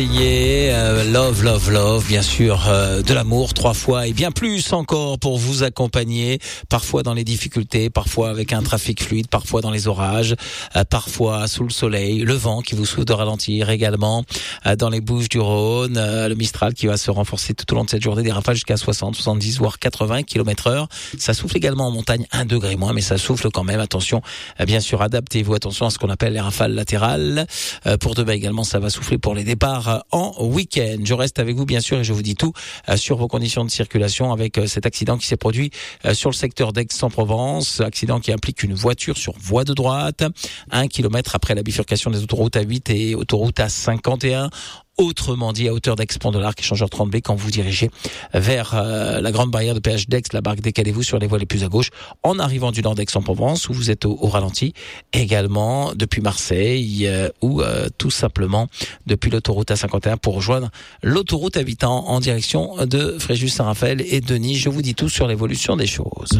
Love, love, love, bien sûr, de l'amour 3 fois et bien plus encore pour vous accompagner, parfois dans les difficultés, parfois avec un trafic fluide, parfois dans les orages, parfois sous le soleil, le vent qui vous souffle de ralentir également, dans les Bouches-du-Rhône, le Mistral qui va se renforcer tout au long de cette journée, des rafales jusqu'à 60, 70 voire 80 km/h. Ça souffle également en montagne 1 degré moins, mais ça souffle quand même. Attention, bien sûr, adaptez-vous, attention à ce qu'on appelle les rafales latérales. Pour demain également, ça va souffler pour les départs en week-end. Je reste avec vous bien sûr et je vous dis tout sur vos conditions de circulation avec cet accident qui s'est produit sur le secteur d'Aix-en-Provence, accident qui implique une voiture sur voie de droite, 1 kilomètre après la bifurcation des autoroutes A8 et autoroute A51. Autrement dit, à hauteur d'Aix-Pont de l'Arc, échangeur 30B, quand vous dirigez vers la grande barrière de péage d'Aix, la barque, décalez-vous sur les voies les plus à gauche, en arrivant du nord d'Aix-en-Provence, où vous êtes au ralenti, également depuis Marseille, ou tout simplement depuis l'autoroute A51 pour rejoindre l'autoroute A8 en direction de Fréjus-Saint-Raphaël et de Nice. Je vous dis tout sur l'évolution des choses.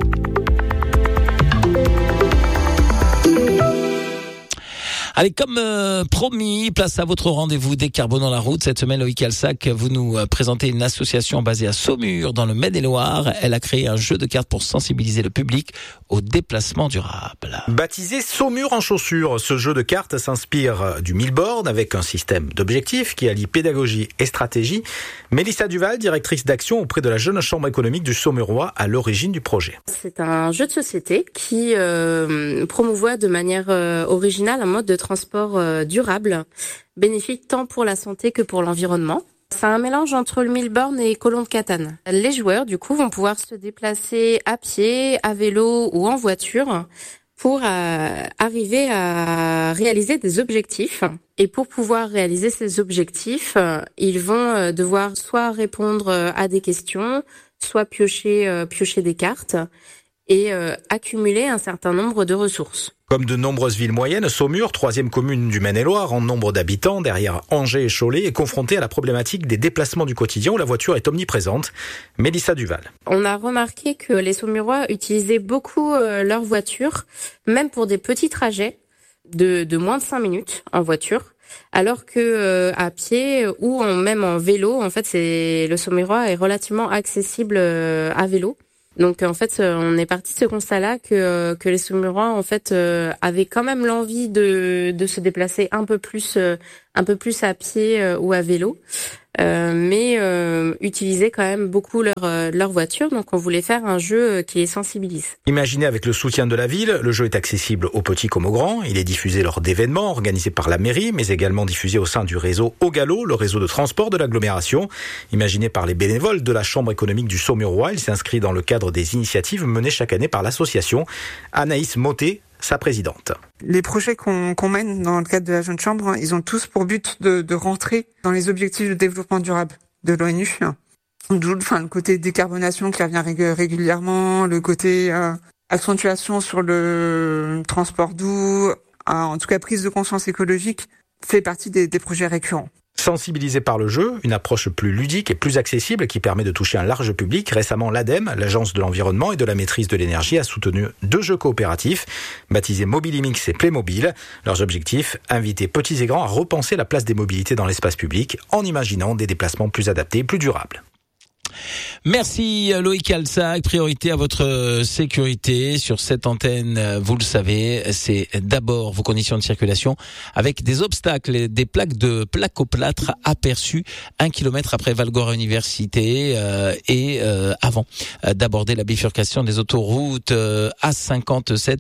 Allez, comme promis, place à votre rendez-vous Décarbonons la route. Cette semaine, Loïc Alsac, vous nous présentez une association basée à Saumur, dans le Maine-et-Loire. Elle a créé un jeu de cartes pour sensibiliser le public au déplacement durable. Baptisé Saumur en chaussures, ce jeu de cartes s'inspire du Milborn avec un système d'objectifs qui allie pédagogie et stratégie. Mélissa Duval, directrice d'action auprès de la jeune chambre économique du Saumurois, à l'origine du projet. C'est un jeu de société qui promouvoit de manière originale un mode de transport durable, bénéfique tant pour la santé que pour l'environnement. C'est un mélange entre le Milborn et Colombe de Catane. Les joueurs, du coup, vont pouvoir se déplacer à pied, à vélo ou en voiture pour arriver à réaliser des objectifs. Et pour pouvoir réaliser ces objectifs, ils vont devoir soit répondre à des questions, soit piocher des cartes et accumuler un certain nombre de ressources. Comme de nombreuses villes moyennes, Saumur, 3e commune du Maine-et-Loire en nombre d'habitants, derrière Angers et Cholet, est confrontée à la problématique des déplacements du quotidien où la voiture est omniprésente. Mélissa Duval. On a remarqué que les Saumurois utilisaient beaucoup leur voiture, même pour des petits trajets de moins de 5 minutes en voiture. Alors que à pied ou même en vélo, en fait, le Saumurois est relativement accessible à vélo. Donc en fait, on est parti de ce constat-là que les Saumurois en fait avaient quand même l'envie de se déplacer un peu plus à pied ou à vélo, mais utilisaient quand même beaucoup leur voiture. Donc on voulait faire un jeu qui les sensibilise. Imaginé avec le soutien de la ville, le jeu est accessible aux petits comme aux grands. Il est diffusé lors d'événements organisés par la mairie, mais également diffusé au sein du réseau Au Galop, le réseau de transport de l'agglomération. Imaginé par les bénévoles de la chambre économique du Saumurois, il s'inscrit dans le cadre des initiatives menées chaque année par l'association. Anaïs Motet, sa présidente. Les projets qu'on mène dans le cadre de la Jeune Chambre, ils ont tous pour but de rentrer dans les objectifs de développement durable de l'ONU. Le côté décarbonation qui revient régulièrement, le côté accentuation sur le transport doux, en tout cas prise de conscience écologique, fait partie des projets récurrents. Sensibilisé par le jeu, une approche plus ludique et plus accessible qui permet de toucher un large public. Récemment, l'ADEME, l'Agence de l'environnement et de la maîtrise de l'énergie, a soutenu 2 jeux coopératifs, baptisés Mobilimix et Playmobil. Leurs objectifs, inviter petits et grands à repenser la place des mobilités dans l'espace public en imaginant des déplacements plus adaptés et plus durables. Merci Loïc Alsac, priorité à votre sécurité sur cette antenne, vous le savez, c'est d'abord vos conditions de circulation avec des obstacles, des plaques de placoplâtre aperçues 1 kilomètre après Valgora Université et avant d'aborder la bifurcation des autoroutes A57,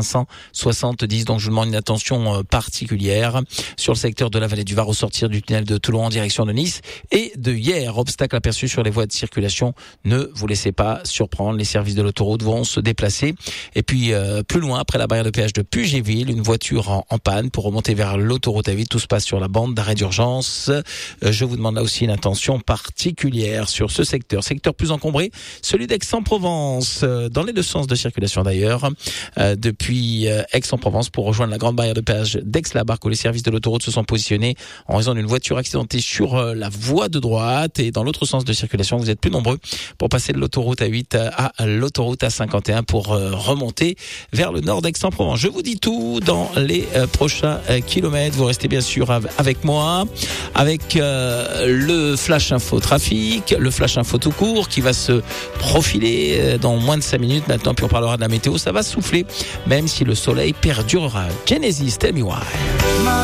A570. Donc je vous demande une attention particulière sur le secteur de la vallée du Var au sortir du tunnel de Toulon en direction de Nice et de hier. Obstacles aperçus sur les voies de circulation. Ne vous laissez pas surprendre, les services de l'autoroute vont se déplacer. Et puis plus loin, après la barrière de péage de Pugéville, une voiture en panne pour remonter vers l'autoroute A8. Tout se passe sur la bande d'arrêt d'urgence. Je vous demande là aussi une attention particulière sur ce secteur. Secteur plus encombré, celui d'Aix-en-Provence, dans les 2 sens de circulation d'ailleurs, depuis Aix-en-Provence pour rejoindre la grande barrière de péage d'Aix-la-Barque où les services de l'autoroute se sont positionnés en raison d'une voiture accidentée sur la voie de droite. Et dans l'autre sens de circulation, vous êtes plus nombreux pour passer de l'autoroute A8 à l'autoroute A51 pour remonter vers le nord d'Aix-en-Provence. Je vous dis tout dans les prochains kilomètres. Vous restez bien sûr avec moi, avec le Flash Info Trafic, le Flash Info tout court qui va se profiler dans moins de 5 minutes maintenant, puis on parlera de la météo. Ça va souffler, même si le soleil perdurera. Genesis, Tell Me Why.